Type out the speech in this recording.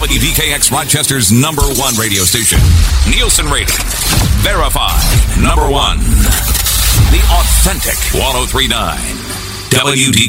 WDKX Rochester's #1 radio station. Nielsen rated. Verified. #1. The authentic 1039. WDKX.